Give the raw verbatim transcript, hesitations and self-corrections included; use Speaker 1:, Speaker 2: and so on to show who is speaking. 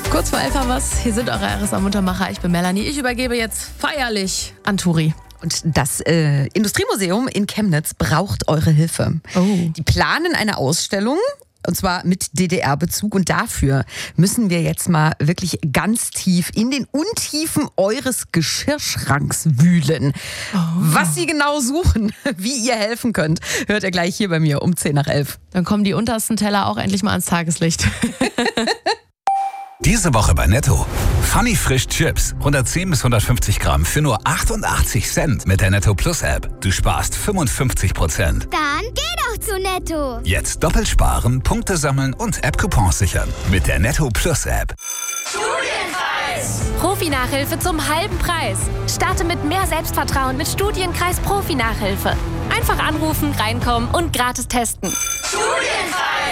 Speaker 1: Kurz vor elf haben wir's. Hier sind eure R S A-Muntermacher. Ich bin Melanie. Ich übergebe jetzt feierlich an Turi.
Speaker 2: Und das äh, Industriemuseum in Chemnitz braucht eure Hilfe.
Speaker 1: Oh.
Speaker 2: Die planen eine Ausstellung, und zwar mit D D R-Bezug. Und dafür müssen wir jetzt mal wirklich ganz tief in den Untiefen eures Geschirrschranks wühlen.
Speaker 1: Oh.
Speaker 2: Was sie genau suchen, wie ihr helfen könnt, hört ihr gleich hier bei mir um zehn nach elf.
Speaker 1: Dann kommen die untersten Teller auch endlich mal ans Tageslicht.
Speaker 3: Diese Woche bei Netto. Funny Frisch Chips. hundertzehn bis hundertfünfzig Gramm für nur achtundachtzig Cent mit der Netto Plus App. Du sparst fünfundfünfzig Prozent.
Speaker 4: Dann geh doch zu Netto.
Speaker 3: Jetzt doppelt sparen, Punkte sammeln und App-Coupons sichern. Mit der Netto Plus App.
Speaker 5: Studienkreis. Profi-Nachhilfe zum halben Preis. Starte mit mehr Selbstvertrauen mit Studienkreis Profi-Nachhilfe. Einfach anrufen, reinkommen und gratis testen.
Speaker 4: Studienkreis.